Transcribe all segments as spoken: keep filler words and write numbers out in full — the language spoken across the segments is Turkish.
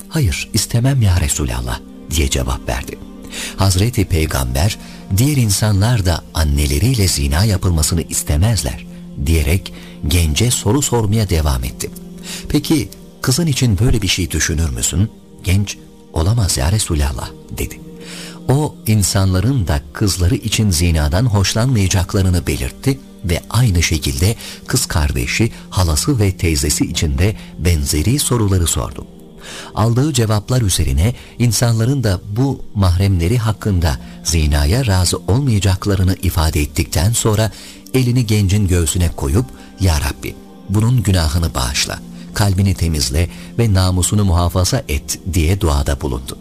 hayır istemem ya Resulallah diye cevap verdi. Hazreti Peygamber, diğer insanlar da anneleriyle zina yapılmasını istemezler diyerek gence soru sormaya devam etti. Peki kızın için böyle bir şey düşünür müsün? Genç, olamaz ya Resulallah dedi. O insanların da kızları için zinadan hoşlanmayacaklarını belirtti ve aynı şekilde kız kardeşi, halası ve teyzesi için de benzeri soruları sordu. Aldığı cevaplar üzerine insanların da bu mahremleri hakkında zinaya razı olmayacaklarını ifade ettikten sonra elini gencin göğsüne koyup "Ya Rabbi, bunun günahını bağışla, kalbini temizle ve namusunu muhafaza et" diye duada bulundu.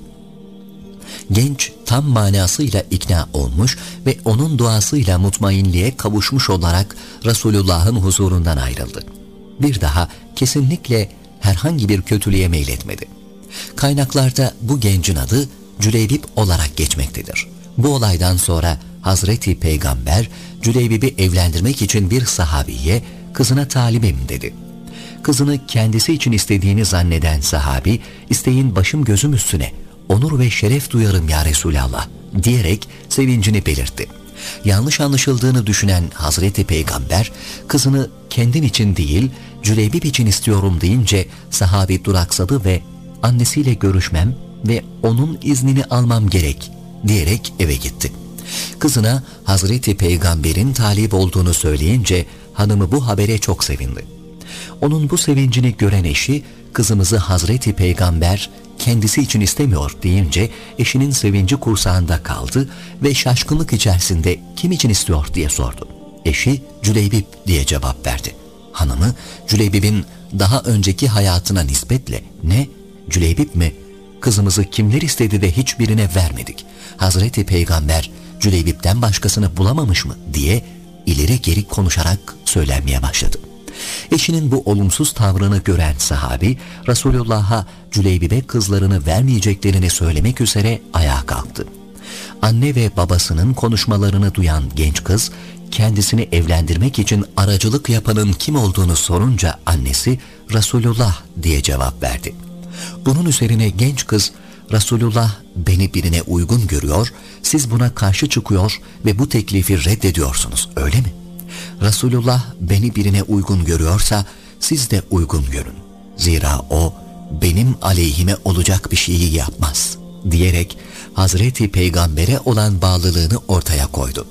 Genç tam manasıyla ikna olmuş ve onun duasıyla mutmainliğe kavuşmuş olarak Resulullah'ın huzurundan ayrıldı. Bir daha kesinlikle herhangi bir kötülüğe meyletmedi. Kaynaklarda bu gencin adı Cüleybip olarak geçmektedir. Bu olaydan sonra Hazreti Peygamber Cüleybip'i evlendirmek için bir sahabiye "Kızına talibim" dedi. Kızını kendisi için istediğini zanneden sahabi, "İsteğin başım gözüm üstüne, onur ve şeref duyarım ya Resulallah" diyerek sevincini belirtti. Yanlış anlaşıldığını düşünen Hazreti Peygamber, kızını kendin için değil Cüleybip için istiyorum deyince sahabi duraksadı ve annesiyle görüşmem ve onun iznini almam gerek diyerek eve gitti. Kızına Hazreti Peygamber'in talip olduğunu söyleyince hanımı bu habere çok sevindi. Onun bu sevincini gören eşi, kızımızı Hazreti Peygamber kendisi için istemiyor deyince eşinin sevinci kursağında kaldı ve şaşkınlık içerisinde kim için istiyor diye sordu. Eşi Cüleybip diye cevap verdi. Hanımı Cüleybip'in daha önceki hayatına nispetle "Ne? Cüleybip mi? Kızımızı kimler istedi de hiçbirine vermedik. Hazreti Peygamber Cüleybip'ten başkasını bulamamış mı?" diye ileri geri konuşarak söylenmeye başladı. Eşinin bu olumsuz tavrını gören sahabi Resulullah'a Cüleybip'e kızlarını vermeyeceklerini söylemek üzere ayağa kalktı. Anne ve babasının konuşmalarını duyan genç kız kendisini evlendirmek için aracılık yapanın kim olduğunu sorunca annesi "Resulullah" diye cevap verdi. Bunun üzerine genç kız "Resulullah beni birine uygun görüyor, siz buna karşı çıkıyor ve bu teklifi reddediyorsunuz, öyle mi? Resulullah beni birine uygun görüyorsa siz de uygun görün. Zira o benim aleyhime olacak bir şeyi yapmaz" diyerek Hazreti Peygamber'e olan bağlılığını ortaya koydu.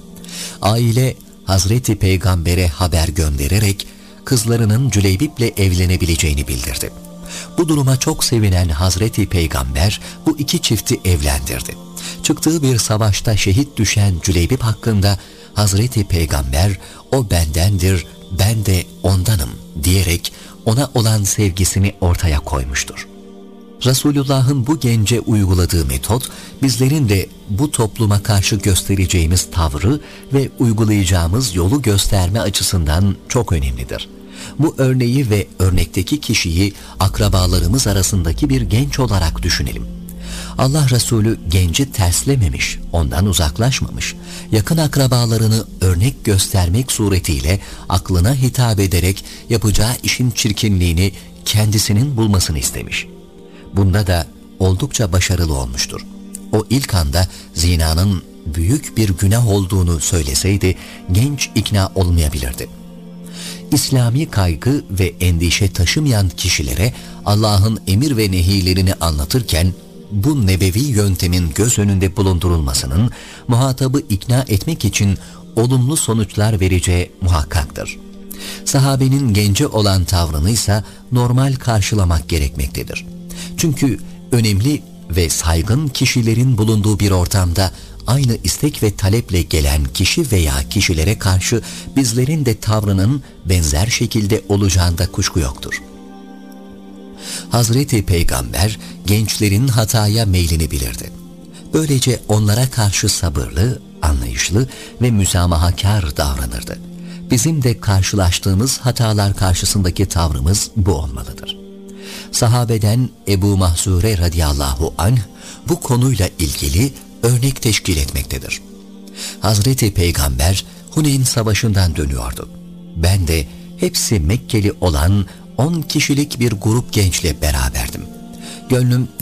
Aile Hazreti Peygamber'e haber göndererek kızlarının Cüleybip'le evlenebileceğini bildirdi. Bu duruma çok sevinen Hazreti Peygamber bu iki çifti evlendirdi. Çıktığı bir savaşta şehit düşen Cüleybip hakkında Hazreti Peygamber "O bendendir, ben de ondanım" diyerek ona olan sevgisini ortaya koymuştur. Resulullah'ın bu gence uyguladığı metot, bizlerin de bu topluma karşı göstereceğimiz tavrı ve uygulayacağımız yolu gösterme açısından çok önemlidir. Bu örneği ve örnekteki kişiyi akrabalarımız arasındaki bir genç olarak düşünelim. Allah Resulü genci terslememiş, ondan uzaklaşmamış, yakın akrabalarını örnek göstermek suretiyle aklına hitap ederek yapacağı işin çirkinliğini kendisinin bulmasını istemiş. Bunda da oldukça başarılı olmuştur. O ilk anda zinanın büyük bir günah olduğunu söyleseydi genç ikna olmayabilirdi. İslami kaygı ve endişe taşımayan kişilere Allah'ın emir ve nehilerini anlatırken bu nebevi yöntemin göz önünde bulundurulmasının muhatabı ikna etmek için olumlu sonuçlar vereceği muhakkaktır. Sahabenin gence olan tavrını ise normal karşılamak gerekmektedir. Çünkü önemli ve saygın kişilerin bulunduğu bir ortamda aynı istek ve taleple gelen kişi veya kişilere karşı bizlerin de tavrının benzer şekilde olacağında kuşku yoktur. Hazreti Peygamber gençlerin hataya meylini bilirdi. Böylece onlara karşı sabırlı, anlayışlı ve müsamahakar davranırdı. Bizim de karşılaştığımız hatalar karşısındaki tavrımız bu olmalıdır. Sahabeden Ebu Mahzure radıyallahu anh bu konuyla ilgili örnek teşkil etmektedir. Hazreti Peygamber Huneyn Savaşı'ndan dönüyordu. Ben de hepsi Mekkeli olan on kişilik bir grup gençle beraberdim. Gönlüm